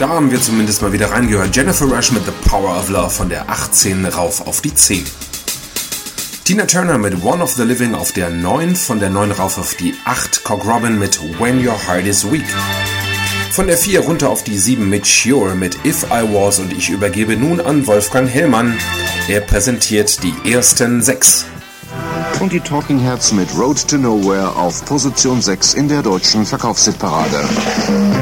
Da haben wir zumindest mal wieder reingehört. Jennifer Rush mit The Power of Love von der 18 rauf auf die 10. Tina Turner mit One of the Living auf der 9, von der 9 rauf auf die 8. Cock Robin mit When Your Heart is Weak. Von der 4 runter auf die 7 mit Sure mit If I Was, und ich übergebe nun an Wolfgang Hellmann. Er präsentiert die ersten 6. Und die Talking Heads mit Road to Nowhere auf Position 6 in der deutschen Verkaufshitparade.